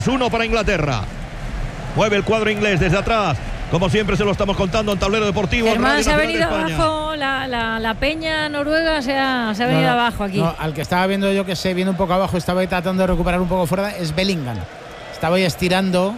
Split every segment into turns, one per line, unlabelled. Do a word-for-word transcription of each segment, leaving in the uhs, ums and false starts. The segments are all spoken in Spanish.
Uno para Inglaterra. Mueve el cuadro inglés desde atrás. Como siempre se lo estamos contando en Tablero Deportivo.
Germán, se ha venido abajo, la, la, la peña noruega se ha, se ha venido no, no, abajo aquí.
No, al que estaba viendo yo que se viene un poco abajo, estaba tratando de recuperar un poco fuera, es Bellingham. Estaba ahí estirando.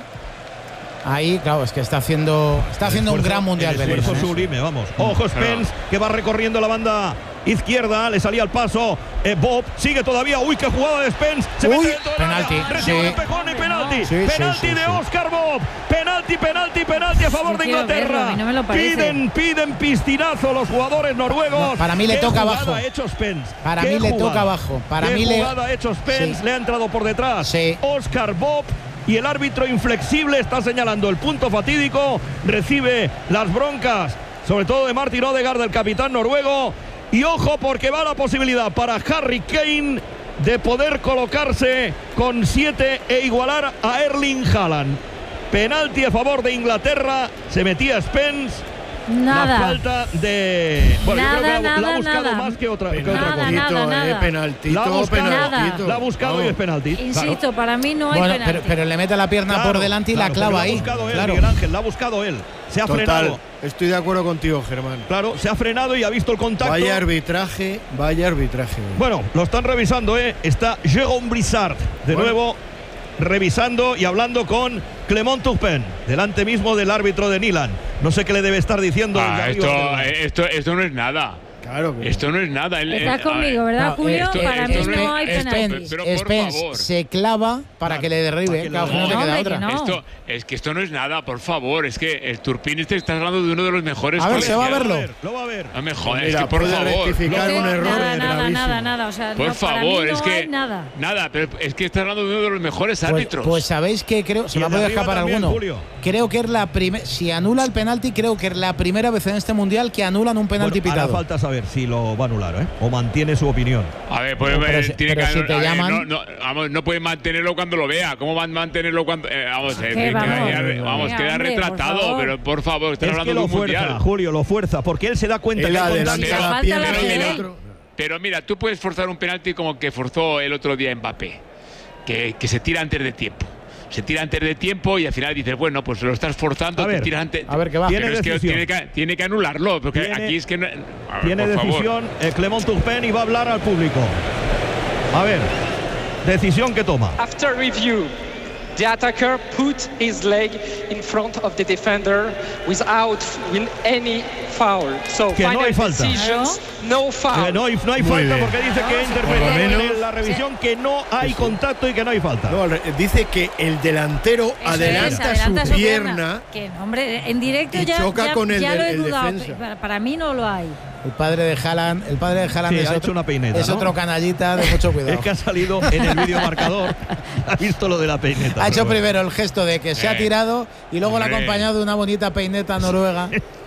Ahí, claro, es que está haciendo está haciendo esfuerzo, un gran mundial.
El esfuerzo
Bellingham,
sublime, vamos. Ojo Spence, que va recorriendo la banda izquierda, le salía al paso. Eh, Bob sigue todavía. Uy, qué jugada de Spence. Se
Uy,
mete dentro de
penalti.
Recibe
Sí.
un empujón y penalti.
Sí,
penalti
sí, sí,
de
sí.
Oscar Bob. Penalti, penalti, penalti a favor
Yo
de
quiero
Inglaterra.
verlo, a mí no me lo parece.
Piden, piden pistinazo los jugadores noruegos.
No, para mí le
¿Qué
toca
jugada
abajo.
ha hecho Spence?
Para
¿Qué
mí le
jugada?
toca abajo. Para
¿Qué
mí le
jugada ha hecho Spence?
Sí.
Le ha entrado por detrás.
Sí.
Oscar Bob. Y el árbitro inflexible está señalando el punto fatídico. Recibe las broncas, sobre todo de Martin Odegaard, del capitán noruego. Y ojo, porque va la posibilidad para Harry Kane de poder colocarse con siete e igualar a Erling Haaland. Penalti a favor de Inglaterra. Se metía Spence.
Nada.
La falta de. Bueno,
nada,
yo creo que la,
nada,
la ha buscado
nada.
más que otra, que
Nada,
otra cosa.
nada, nada.
Eh, penaltito,
La ha buscado,
penaltito.
la ha buscado y es penalti.
Insisto,
Claro.
para mí no hay
bueno,
penalti.
pero, pero le mete la pierna
Claro,
por delante y
claro,
la clava
pero
ahí.
La ha buscado él,
Claro.
Miguel Ángel, la ha buscado él. Se ha
Total,
frenado.
estoy de acuerdo contigo, Germán.
Claro, se ha frenado y ha visto el contacto.
Vaya arbitraje, vaya arbitraje.
Bueno, lo están revisando, ¿eh? Está Jérôme Brissard, de
Bueno.
nuevo, revisando y hablando con Clement Turpin, delante mismo del árbitro de Nilan. No sé qué le debe estar diciendo.
Ah,
el
esto,
arriba.
esto, esto no es nada.
Claro que
Esto no es nada. El-
Estás
el-
conmigo, ¿verdad,
No,
Julio?
esto-
para
esto
mí
no
no hay
es-
penalti.
Spence, pero por
Spence
favor.
se clava para que le derribe.
Para que
Claro,
lo-
no te
No,
queda
hombre,
otra.
que no.
Esto, es que esto no es nada, por favor. Es que el Turpin este está hablando de uno de los mejores.
A ver, se va a
colegiados.
verlo.
Lo va a ver.
No me jodas,
Mira,
es que por
puede
favor.
rectificar
No,
un error
nada, nada,
gravísimo.
nada, nada. O sea,
Por
no, para mí
favor,
no
es que.
hay nada.
Nada, pero es que está hablando de uno de los mejores
Pues,
árbitros.
pues sabéis que creo, se
Y
me ha
el de
podido
arriba
escapar
también,
alguno.
Julio.
Creo que es la primera, si anula el penalti, creo que es la primera vez en este mundial que anulan un penalti
Bueno, hará
pitado.
falta saber si lo va a anular, ¿eh? O mantiene su opinión.
A ver, pues
No, pero
eh,
si-
tiene
pero
que.
si te
a ver,
llaman-
no, no, vamos, no puede mantenerlo cuando lo vea. ¿Cómo van a mantenerlo cuando.? Eh, vamos, eh,
¿Qué?
que-
Vamos.
queda, ya- vamos,
Venga,
queda
hombre, por
retratado,
favor.
pero por favor, estás
Es
hablando
que
de
lo
un
fuerza,
mundial.
Julio, lo fuerza, porque él se da cuenta
Él
que hay
adelanta
contacto.
la
falta
pierna
la
y el
Fede.
otro.
Pero mira, tú puedes forzar un penalti como que forzó el otro día Mbappé, que, que se tira antes de tiempo. Se tira antes de tiempo y al final dices, bueno, pues lo estás forzando,
A
te
ver,
tiras antes.
a ver qué va.
Pero
Tiene
es que
decisión.
tiene que, tiene que anularlo, porque
Tiene-
aquí es que. No, a ver,
Tiene
por favor.
decisión eh, Clement Turpin y va a hablar al público. A ver, decisión que toma.
After review, the attacker put his leg in front of the defender without win any foul. So
Que no
final
hay falta.
decisions, no foul.
Eh, no hay, no hay
Muy
falta
bien.
porque dice que ha
Por lo
interpretado
menos-
en la revisión que no hay contacto y que no hay falta.
No, al re- dice que el delantero
Eso es,
adelanta,
adelanta
su pierna.
Que, hombre, en directo
y
ya,
choca
ya,
con el
ya
del-
lo he
el
dudado.
defensa.
Para, para mí no lo hay.
El padre de Haaland, el padre de Haaland
Sí,
es,
ha
otro,
hecho una peineta,
es
¿no?
otro canallita de mucho cuidado.
Es que ha salido en el vídeo marcador. Ha visto lo de la peineta.
Ha hecho
pero bueno.
primero el gesto de que se ha
Eh,
tirado y luego le ha
hombre.
acompañado de una bonita peineta noruega.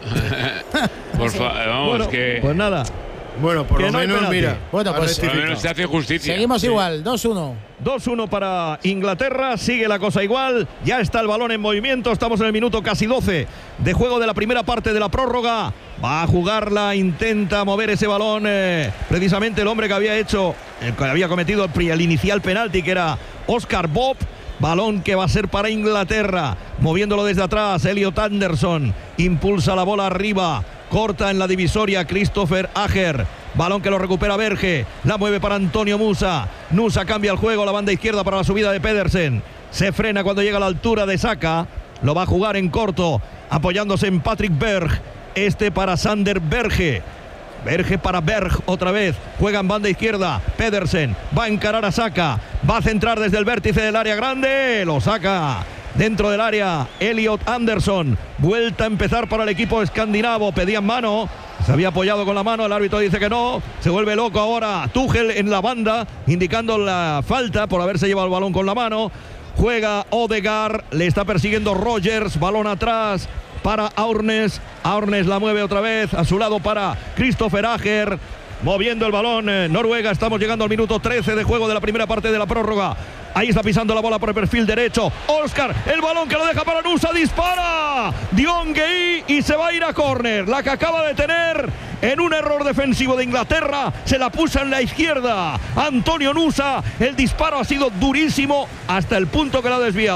Por fa- vamos,
Bueno,
que.
pues nada.
Bueno, por
Que
lo
no hay
menos,
penalti.
mira.
Bueno,
ha
pues,
por lo
rectificado.
menos se hace justicia.
Seguimos igual, dos uno.
dos uno para Inglaterra, sigue la cosa igual, ya está el balón en movimiento, estamos en el minuto casi doce de juego de la primera parte de la prórroga, va a jugarla, intenta mover ese balón, eh, precisamente el hombre que había hecho, el que había cometido el, pri- el inicial penalti, que era Oscar Bob. Balón que va a ser para Inglaterra, moviéndolo desde atrás, Elliot Anderson impulsa la bola arriba, corta en la divisoria Christopher Ager. Balón que lo recupera Berge, la mueve para Antonio Musa. Nusa cambia el juego, la banda izquierda para la subida de Pedersen. Se frena cuando llega a la altura de Saka. Lo va a jugar en corto, apoyándose en Patrick Berg. Este para Sander Berge. Berge para Berg otra vez. Juega en banda izquierda. Pedersen va a encarar a Saka. Va a centrar desde el vértice del área grande. Lo saca. Dentro del área, Elliot Anderson. Vuelta a empezar para el equipo escandinavo. Pedían mano. Se había apoyado con la mano. El árbitro dice que no. Se vuelve loco ahora. Tuchel en la banda, indicando la falta por haberse llevado el balón con la mano. Juega Odegaard. Le está persiguiendo Rogers. Balón atrás para Aurnes. Aurnes la mueve otra vez. A su lado para Christopher Ager. Moviendo el balón eh, Noruega. Estamos llegando al minuto trece de juego de la primera parte de la prórroga. Ahí está pisando la bola por el perfil derecho. Oscar, el balón que lo deja para Nusa, dispara. Dionguei y se va a ir a córner. La que acaba de tener en un error defensivo de Inglaterra, se la puso en la izquierda Antonio Nusa. El disparo ha sido durísimo hasta el punto que la ha desviado.